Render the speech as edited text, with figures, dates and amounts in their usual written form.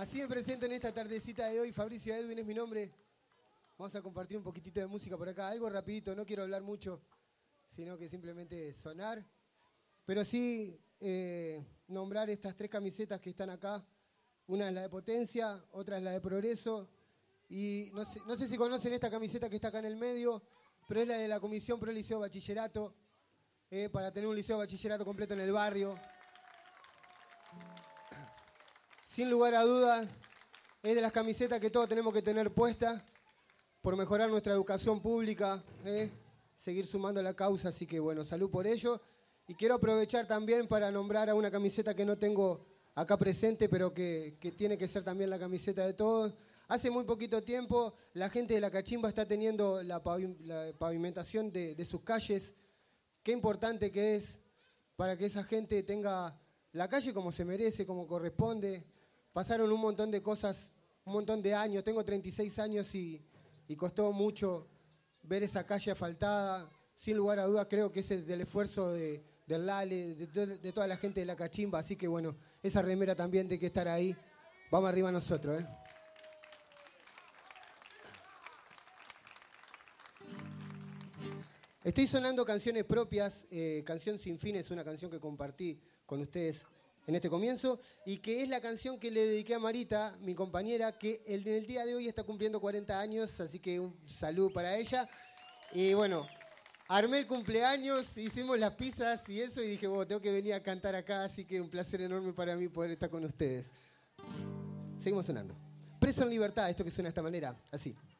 Así me presento en esta tardecita de hoy. Fabricio Edwin es mi nombre. Vamos a compartir un poquitito de música por acá. Algo rapidito, no quiero hablar mucho, sino que simplemente sonar. Pero sí nombrar estas 3 camisetas que están acá. Una es la de Potencia, otra es la de Progreso. Y no sé si conocen esta camiseta que está acá en el medio, pero es la de la Comisión Pro Liceo Bachillerato, para tener un liceo bachillerato completo en el barrio. Sin lugar a dudas, es de las camisetas que todos tenemos que tener puestas por mejorar nuestra educación pública, seguir sumando a la causa, así que bueno, salud por ello. Y quiero aprovechar también para nombrar a una camiseta que no tengo acá presente, pero que tiene que ser también la camiseta de todos. Hace muy poquito tiempo la gente de La Cachimba está teniendo la pavimentación de sus calles. Qué importante que es para que esa gente tenga la calle como se merece, como corresponde. Pasaron un montón de cosas, un montón de años. Tengo 36 años y costó mucho ver esa calle asfaltada. Sin lugar a dudas creo que es del esfuerzo del Lale, de toda la gente de La Cachimba. Así que bueno, esa remera también tiene que estar ahí. Vamos arriba nosotros, Estoy sonando canciones propias. Canción Sin Fin es una canción que compartí con ustedes en este comienzo y que es la canción que le dediqué a Marita, mi compañera, que en el día de hoy está cumpliendo 40 años, así que un saludo para ella. Y bueno, armé el cumpleaños, hicimos las pizzas y eso, y dije, bueno, tengo que venir a cantar acá, así que un placer enorme para mí poder estar con ustedes. Seguimos sonando. Preso en libertad, esto que suena de esta manera, así.